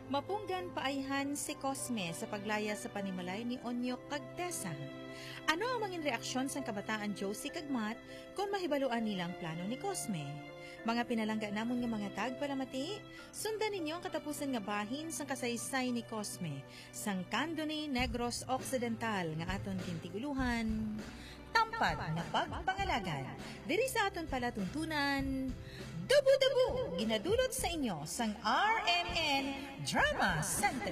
Mapunggan paayhan si Cosme sa paglaya sa panimalay ni Onyo kag Tessa. Ano ang mangin reaksyon sang kabataan Josie kag Matt kung mahibaluan nilang plano ni Cosme? Mga pinalangga namon nga mga tag palamati, sundan ninyo ang katapusan nga bahin sang kasaysay ni Cosme sang Candoni Negros Occidental nga aton kintiguluhan. Tampad na pagpangalagan. Diri sa aton palatuntunan, Dubu-dubu, ginadulot sa inyo sang RMN Drama Center.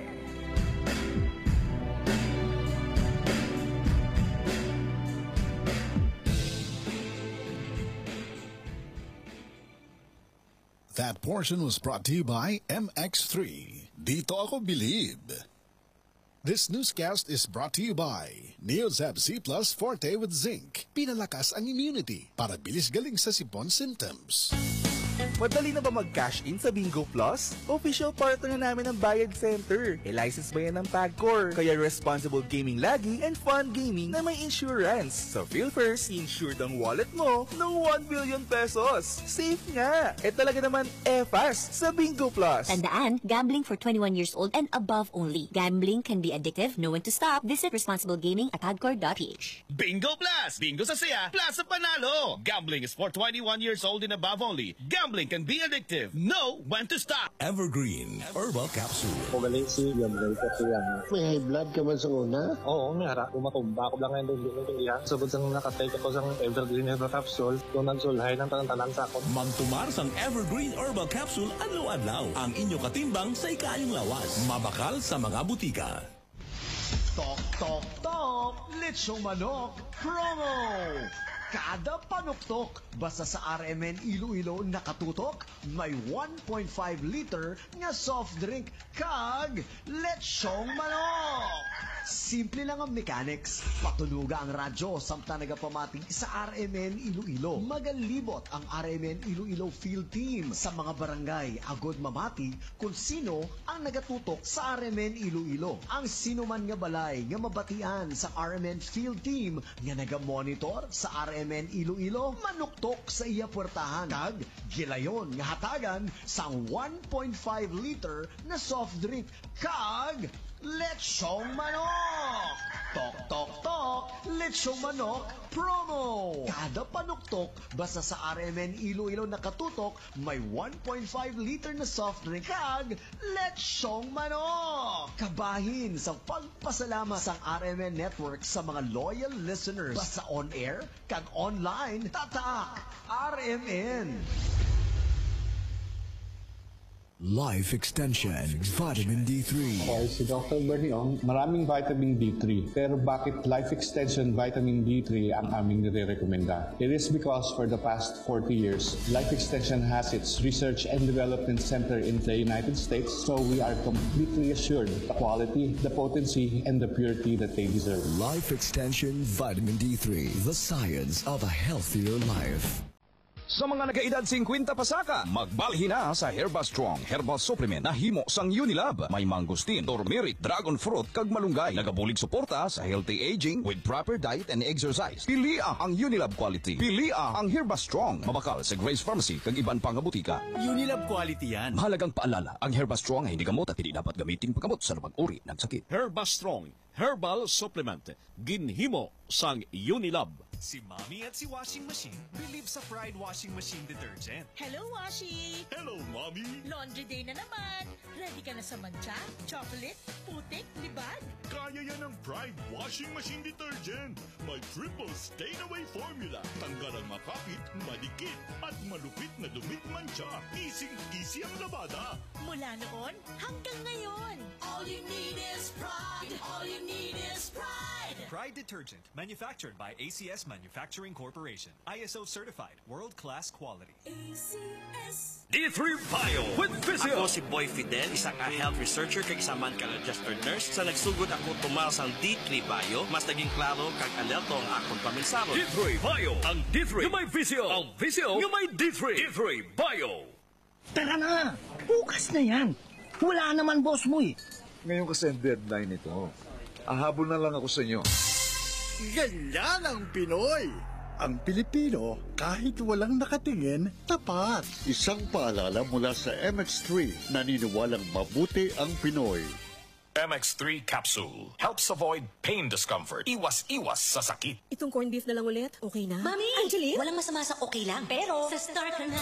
That portion was brought to you by MX3. Dito ako believe. This newscast is brought to you by Neozab C Plus Forte with Zinc. Pinalakas ang immunity para bilis galing sa sipon symptoms. Madali na ba mag-cash in sa Bingo Plus? Official partner na namin ng Bayad Center. E-license ba yan ng PAGCOR? Kaya responsible gaming lagi and fun gaming na may insurance. So feel first, insured ang wallet mo ng 1 billion pesos. Safe nga! E talaga naman fast sa Bingo Plus. Tandaan, gambling for 21 years old and above only. Gambling can be addictive. Know when to stop. Visit responsiblegaming@pagcor.ph. Bingo Plus! Bingo sa saya, plus sa panalo! Gambling is for 21 years old and above only. Gambling can be addictive. Know when to stop. Evergreen Herbal Capsule. Magaling si Gabriel kasi yan. May high blood ka man sa una? Oo, nara. Umatumba ko lang ngayon doon yan. Sabot sang nakatake ako sa Evergreen Herbal Capsule. Doon nagsulhay ng tanan sa ako. Magtumar sang Evergreen Herbal Capsule adlaw-adlaw. Ang inyo katimbang sa ikayong lawas. Mabakal sa mga butika. Tok, tok, tok! Lechong manok promo! Kada panuktok, basta sa RMN Iloilo nakatutok, may 1.5 liter nga soft drink kag lechong manok. Simple lang ang mechanics. Patunuga ang radyo samtang nagapamati sa RMN Iloilo. Magalibot ang RMN Iloilo Field Team sa mga barangay agod mamati kung sino ang nagatutok sa RMN Iloilo. Ang sino man nga balay nga mabatian sa RMN Field Team nga nagamonitor sa RMN Iloilo, manuktok sa iya puwertahan kag gilayon nga hatagan sang 1.5 liter na soft drink kag lechong manok. Tok, tok, tok! Lechong manok promo! Kada panuktok, basta sa RMN Iloilo nakatutok, may 1.5 liter na soft drink kag lechong manok! Kabahin sa pagpasalamat sa RMN Network sa mga loyal listeners. Basta on-air, kag online, tatak! RMN! Life Extension Vitamin D3. Okay, si Dr. Berniong, maraming vitamin D3. Pero bakit Life Extension Vitamin D3 ang aming nire-recommenda? It is because for the past 40 years, Life Extension has its research and development center in the United States, so we are completely assured the quality, the potency, and the purity that they deserve. Life Extension Vitamin D3. The science of a healthier life. Sa mga nagaedad 50 pasaka, magbalhin na sa Herba Strong Herbal Supplement na himo sang Unilab. May mangustin, turmeric, dragon fruit, kag malunggay. Nagabulig suporta sa healthy aging with proper diet and exercise. Pilia ang Unilab quality. Pilia ang Herba Strong. Mabakal sa Grace Pharmacy kag iban pang butika. Unilab quality yan. Mahalagang paalala, ang Herba Strong ay hindi gamot at hindi dapat gamitin paggamot sa lumang uri ng sakit. Herba Strong Herbal Supplement. Ginhimo sang Unilab. Si Mommy at si Washing Machine believe sa Pride Washing Machine Detergent. Hello, Washi! Hello, Mommy! Laundry day na naman! Ready ka na sa mancha, chocolate, putik, libag? Kaya yan ang Pride Washing Machine Detergent. May triple stain-away formula. Tanggal ang makapit, madikit, at malupit na dumit mancha. Easy-easy ang labada. Mula noon hanggang ngayon. All you need is pride. All you need is pride. Pride Detergent, manufactured by ACS Manufacturing Corporation. ISO certified, world-class quality. ACS. D3 Bio with Physio. Ako si Boy Fidel, isang health researcher kag isaman ka registered nurse. Sa nagsugod ako tumal sa D3 Bio, mas naging klaro kag alerto ang akong paminsaro. D3 Bio, ang D3 yung may Physio. Ang Physio yung may D3. D3 Bio. Tara na! Bukas na yan! Wala naman boss mo eh. Ngayon kasi ang deadline nito. Ahabol na lang ako sa inyo. Ganyan ang Pinoy! Ang Pilipino, kahit walang nakatingin, tapat. Isang paalala mula sa MX3, naniniwalang mabuti ang Pinoy. MX3 Capsule helps avoid pain discomfort. Iwas-iwas sa sakit. Itong corned beef na lang ulit, okay na? Mami! Angelique? Walang masama sa okay lang. Pero, sa Star ka na.